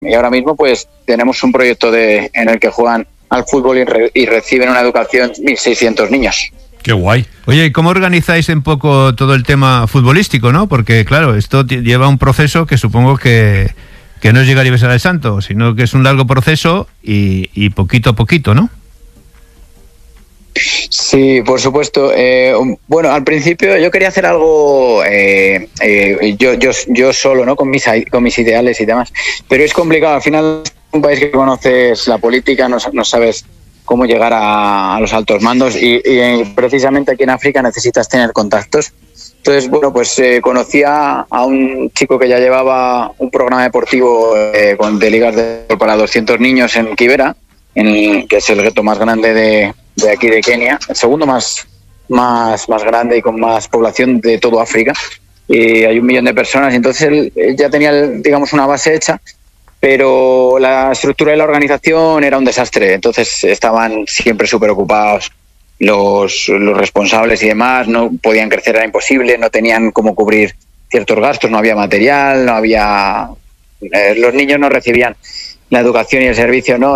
Y ahora mismo pues tenemos un proyecto en el que juegan al fútbol y reciben una educación 1.600 niños. ¡Qué guay! Oye, ¿y cómo organizáis un poco todo el tema futbolístico, no? Porque, claro, esto lleva un proceso que supongo que no es llegar y besar al santo, sino que es un largo proceso y poquito a poquito, ¿no? Sí, por supuesto. Bueno, al principio yo quería hacer algo yo solo, ¿no? Con mis ideales y demás. Pero es complicado. Al final, un país que conoces la política, no sabes cómo llegar a los altos mandos y precisamente aquí en África necesitas tener contactos. Entonces, bueno, pues conocí a un chico que ya llevaba un programa deportivo de ligas para 200 niños en Kibera, que es el gueto más grande de aquí de Kenia, el segundo más grande y con más población de todo África. Hay 1 millón de personas, y entonces él ya tenía, digamos, una base hecha, pero la estructura de la organización era un desastre. Entonces estaban siempre súper ocupados los responsables y demás, no podían crecer, era imposible, no tenían cómo cubrir ciertos gastos, no había material, no había... los niños no recibían la educación y el servicio, ¿no?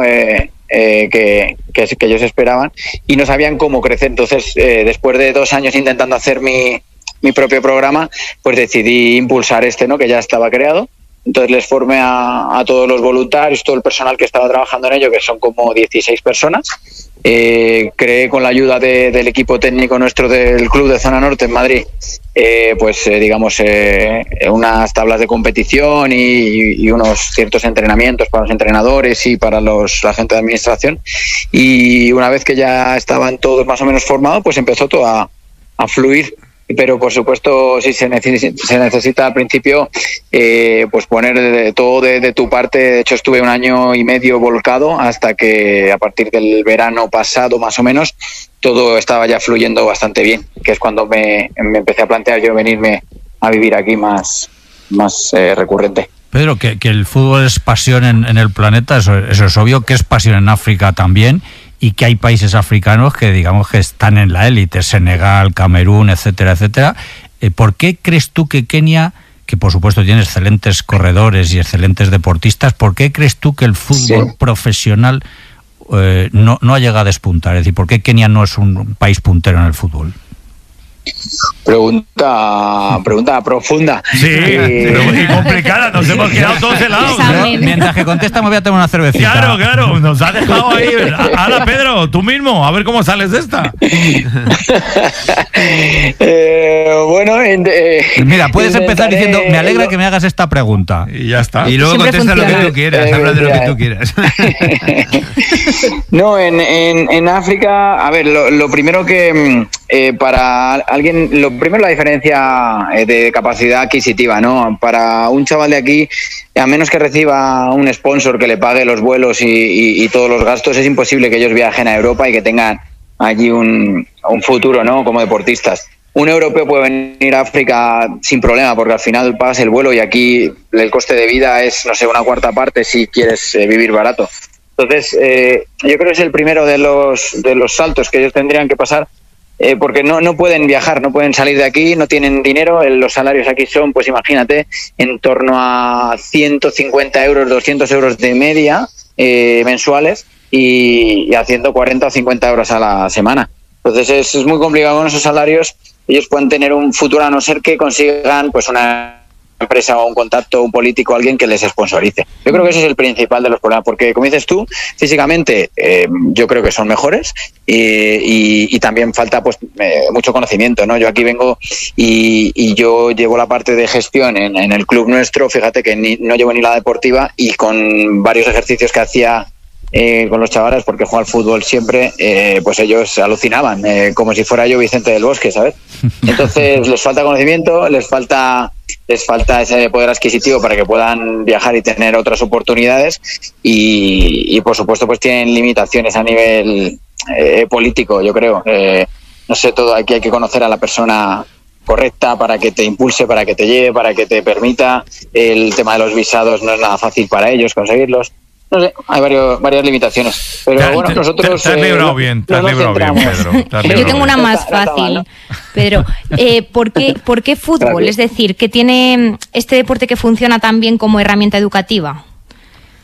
Que ellos esperaban, y no sabían cómo crecer. Entonces, después de 2 años intentando hacer mi propio programa, pues decidí impulsar ¿no? Que ya estaba creado. Entonces les formé a todos los voluntarios, todo el personal que estaba trabajando en ello, que son como 16 personas. Creé con la ayuda del equipo técnico nuestro del Club de Zona Norte en Madrid, digamos, unas tablas de competición y unos ciertos entrenamientos para los entrenadores y para la gente de administración. Y una vez que ya estaban todos más o menos formados, pues empezó todo a fluir. Pero por supuesto sí se necesita al principio pues poner todo de tu parte. De hecho estuve 1 año y medio volcado hasta que a partir del verano pasado más o menos todo estaba ya fluyendo bastante bien, que es cuando me empecé a plantear yo venirme a vivir aquí más recurrente. Pedro, que el fútbol es pasión en el planeta, eso es obvio, que es pasión en África también, y que hay países africanos que digamos que están en la élite, Senegal, Camerún, etcétera, etcétera. ¿Por qué crees tú que Kenia, que por supuesto tiene excelentes corredores y excelentes deportistas, por qué crees tú que el fútbol profesional no ha llegado a despuntar? Es decir, ¿por qué Kenia no es un país puntero en el fútbol? Pregunta profunda. Sí, pero muy complicada, nos hemos quedado todos helados. Mientras que contesta me voy a tomar una cervecita. Claro, nos ha dejado ahí. Ahora, Pedro, tú mismo, a ver cómo sales de esta. Mira, puedes empezar diciendo, me alegra que me hagas esta pregunta. Y ya está. Y luego contesta lo que tú quieras, habla de lo que tú quieras. No, en África, a ver, lo primero que para alguien, lo primero la diferencia de capacidad adquisitiva, ¿no? Para un chaval de aquí, a menos que reciba un sponsor que le pague los vuelos y todos los gastos, es imposible que ellos viajen a Europa y que tengan allí un futuro, ¿no? Como deportistas. Un europeo puede venir a África sin problema, porque al final pagas el vuelo y aquí el coste de vida es, no sé, 1/4 parte si quieres vivir barato. Entonces, yo creo que es el primero de los saltos que ellos tendrían que pasar, porque no pueden viajar, no pueden salir de aquí, no tienen dinero. Los salarios aquí son, pues imagínate, en torno a 150 euros, 200 euros de media mensuales, y haciendo 40 o 50 euros a la semana. Entonces es muy complicado con esos salarios. Ellos pueden tener un futuro a no ser que consigan pues una empresa o un contacto, un político, alguien que les sponsorice. Yo creo que ese es el principal de los problemas, porque como dices tú, físicamente yo creo que son mejores y también falta pues mucho conocimiento, ¿no? Yo aquí vengo y yo llevo la parte de gestión en el club nuestro. Fíjate que no llevo ni la deportiva, y con varios ejercicios que hacía con los chavales, porque juego al fútbol siempre, pues ellos alucinaban, como si fuera yo Vicente del Bosque, ¿sabes? Entonces les falta conocimiento, les falta ese poder adquisitivo para que puedan viajar y tener otras oportunidades, y por supuesto pues tienen limitaciones a nivel político, yo creo. No sé, todo aquí hay que conocer a la persona correcta para que te impulse, para que te lleve, para que te permita. El tema de los visados no es nada fácil para ellos conseguirlos. No sé, hay varias limitaciones. Pero bueno, nosotros... Te has librado bien, Pedro. Yo tengo una más fácil, Pedro. ¿Por qué fútbol? Es decir, ¿qué tiene este deporte que funciona tan bien como herramienta educativa?